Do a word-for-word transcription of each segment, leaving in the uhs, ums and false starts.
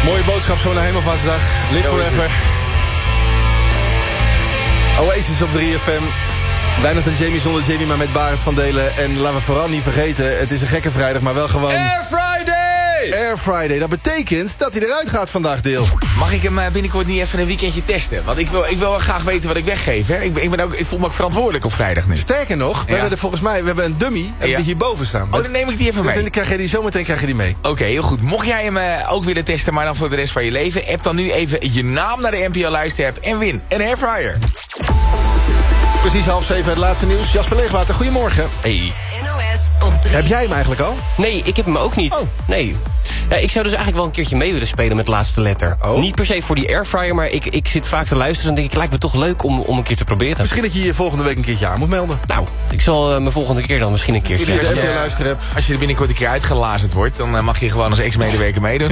Mooie boodschap zo naar Hemelvaartsdag. Live forever. Oasis op drie F M. Wijnand en Jamie zonder Jamie, maar met Barend van Delen. En laten we vooral niet vergeten, het is een gekke vrijdag, maar wel gewoon... Air Friday! Air Friday, dat betekent dat hij eruit gaat vandaag, Deel. Mag ik hem binnenkort niet even een weekendje testen? Want ik wil, ik wil wel graag weten wat ik weggeef. Hè? Ik, ben, ik, ben ook, ik voel me ook verantwoordelijk op vrijdag nu. Sterker nog, we ja. hebben er volgens mij we hebben een dummy en ja. die hierboven staan. Oh, dan neem ik die even dus mee. dan krijg je die, zometeen krijg je die mee. Oké, okay, heel goed. Mocht jij hem uh, ook willen testen, maar dan voor de rest van je leven... app dan nu even je naam naar de N P O luisterapp en win een airfryer. Precies half zeven, het laatste nieuws. Jasper Leegwater, goedemorgen. Hey. N O S op drie. Heb jij hem eigenlijk al? Nee, ik heb hem ook niet. Oh. Nee. Ja, ik zou dus eigenlijk wel een keertje mee willen spelen met laatste letter. Oh. Niet per se voor die airfryer, maar ik, ik zit vaak te luisteren en denk ik, het lijkt me toch leuk om, om een keer te proberen. Misschien dat je je volgende week een keertje aan moet melden. Nou, ik zal uh, mijn volgende keer dan misschien een keertje... Als je Als je, de luisteren hebt. als je er binnenkort een keer uitgelazerd wordt... dan uh, mag je gewoon als ex-medewerker meedoen.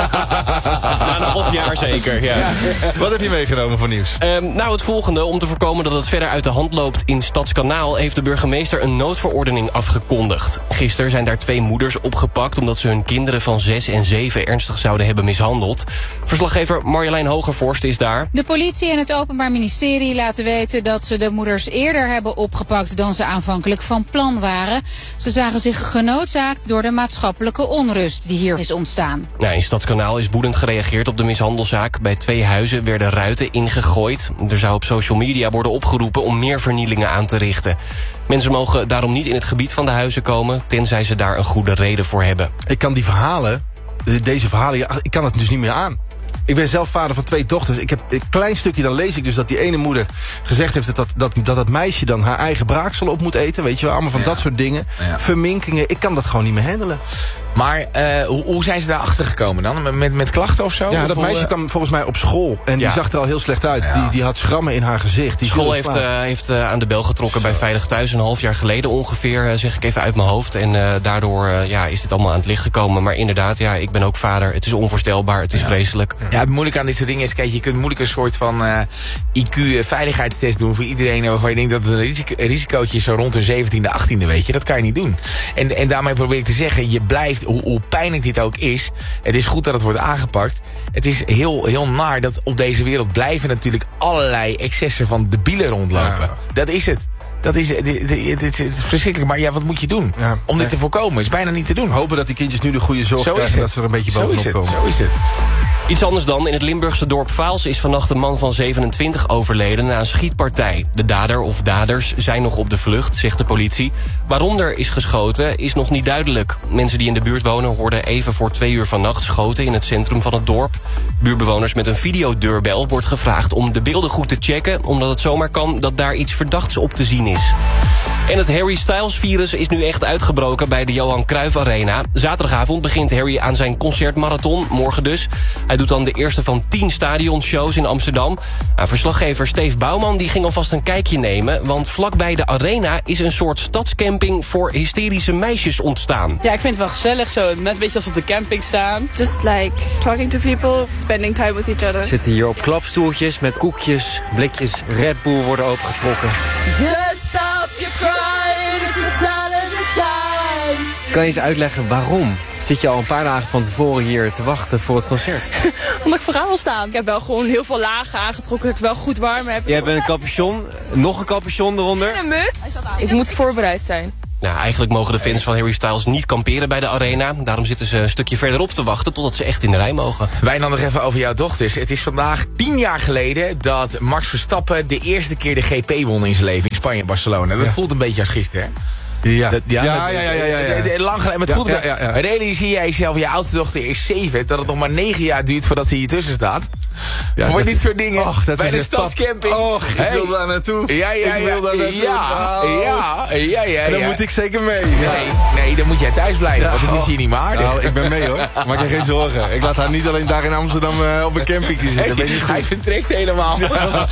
Na een half jaar zeker, ja. Wat heb je meegenomen voor nieuws? Um, nou, het volgende. Om te voorkomen dat het verder uit de hand loopt in Stadskanaal... heeft de burgemeester een noodverordening afgekondigd. Gisteren zijn daar twee moeders opgepakt... omdat ze hun kinderen van zes en zeven ernstig zouden hebben mishandeld. Verslaggever Marjolein Hogervorst is daar. De politie en het Openbaar Ministerie laten weten dat ze de moeders eerder hebben opgepakt dan ze aanvankelijk van plan waren. Ze zagen zich genoodzaakt door de maatschappelijke onrust die hier is ontstaan. Nou, in Stadskanaal is woedend gereageerd op de mishandelzaak. Bij twee huizen werden ruiten ingegooid. Er zou op social media worden opgeroepen om meer vernielingen aan te richten. Mensen mogen daarom niet in het gebied van de huizen komen... tenzij ze daar een goede reden voor hebben. Ik kan die verhalen, deze verhalen, ja, ik kan het dus niet meer aan. Ik ben zelf vader van twee dochters. Ik heb een klein stukje, dan lees ik dus dat die ene moeder gezegd heeft... dat dat, dat, dat, dat meisje dan haar eigen braaksel op moet eten. Weet je wel, allemaal van ja. dat soort dingen. Ja. Verminkingen, ik kan dat gewoon niet meer handelen. Maar uh, hoe, hoe zijn ze daar achter gekomen dan? Met, met klachten of zo? Ja, of dat hoe, meisje kwam volgens mij op school. En ja. die zag er al heel slecht uit. Ja. Die, die had schrammen in haar gezicht. Die school heeft, uh, heeft uh, aan de bel getrokken bij Veilig Thuis... een half jaar geleden ongeveer, uh, zeg ik even uit mijn hoofd. En uh, daardoor uh, ja, is dit allemaal aan het licht gekomen. Maar inderdaad, ja, ik ben ook vader. Het is onvoorstelbaar, het is ja. vreselijk. Ja, het moeilijke aan dit soort dingen is... kijk, je kunt moeilijk een soort van uh, I Q-veiligheidstest doen... voor iedereen waarvan je denkt dat het een risico, risicootje is... zo rond de zeventiende, achttiende, weet je. Dat kan je niet doen. En, en daarmee probeer ik te zeggen... je blijft, hoe, hoe pijnlijk dit ook is... het is goed dat het wordt aangepakt... Het is heel, heel naar dat op deze wereld blijven natuurlijk allerlei excessen van debielen rondlopen. Ja. Dat is het. Dat is, dit, dit, dit is verschrikkelijk, maar ja, wat moet je doen? Ja, om dit nee. te voorkomen? Is bijna niet te doen. Hopen dat die kindjes nu de goede zorg Zo krijgen... dat ze er een beetje bovenop komen. Zo is het. Iets anders dan. In het Limburgse dorp Vaals is vannacht een man van zevenentwintig overleden na een schietpartij. De dader of daders zijn nog op de vlucht, zegt de politie. Waarom er is geschoten is nog niet duidelijk. Mensen die in de buurt wonen hoorden even voor twee uur vannacht schoten in het centrum van het dorp. Buurtbewoners met een videodeurbel wordt gevraagd om de beelden goed te checken... omdat het zomaar kan dat daar iets verdachts op te zien is. En het Harry Styles-virus is nu echt uitgebroken bij de Johan Cruijff Arena. Zaterdagavond begint Harry aan zijn concertmarathon, morgen dus. Hij doet dan de eerste van tien stadionshows in Amsterdam. Nou, verslaggever Steve Bouwman die ging alvast een kijkje nemen... want vlakbij de arena is een soort stadscamping voor hysterische meisjes ontstaan. Ja, ik vind het wel gezellig zo, net een beetje als op de camping staan. Just like talking to people, spending time with each other. We zitten hier op klapstoeltjes met koekjes, blikjes Red Bull worden opengetrokken. Just stop your crying, it's a sign of the time. Kan je eens uitleggen waarom? Zit je al een paar dagen van tevoren hier te wachten voor het concert? Omdat ik vooraan wil staan. Ik heb wel gewoon heel veel lagen aangetrokken, dat ik wel goed warm heb. Je hebt een capuchon, nog een capuchon eronder. En een muts. Ik moet voorbereid zijn. Nou, eigenlijk mogen de fans van Harry Styles niet kamperen bij de arena. Daarom zitten ze een stukje verderop te wachten totdat ze echt in de rij mogen. Wij dan nog even over jouw dochters. Het is vandaag tien jaar geleden dat Max Verstappen de eerste keer de G P won in zijn leven in Spanje, Barcelona. Dat ja. voelt een beetje als gisteren, hè? Ja. Dat, ja, ja, dat, ja, ja, ja, ja, ja. De, de, lang geleden, maar het ja, voelt ja, ja, ja. realiseer jij zelf, je oudste dochter is zeven, dat het nog maar negen jaar duurt voordat ze hier tussen staat. Ja, voor dit soort dingen. Och, dat bij de is stadscamping. Och, ik hey. wil daar naartoe. Ja, ja, ja. Ik wil daar naartoe. Ja, nou. ja, ja, ja, En dan ja. moet ik zeker mee. Ja. Nee, nee, dan moet jij thuis blijven, ja, want het is hier niet meer aardig. Nou, ik ben mee hoor. Maak je geen zorgen. Ik laat haar niet alleen daar in Amsterdam uh, op een camping zitten. Hey, ben je goed. hij vertrekt helemaal. Ja.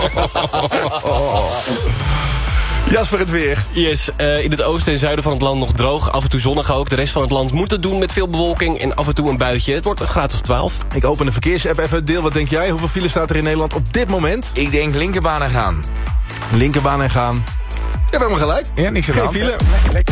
Jasper, het weer. Yes, uh, in het oosten en zuiden van het land nog droog. Af en toe zonnig ook. De rest van het land moet het doen met veel bewolking en af en toe een buitje. Het wordt een graad of twaalf. Ik open de verkeersapp even. Deel, wat denk jij? Hoeveel file staat er in Nederland op dit moment? Ik denk linkerbaan en gaan. Linkerbaan en gaan. Je hebt helemaal gelijk. Ja, niks aan de hand. Geen file.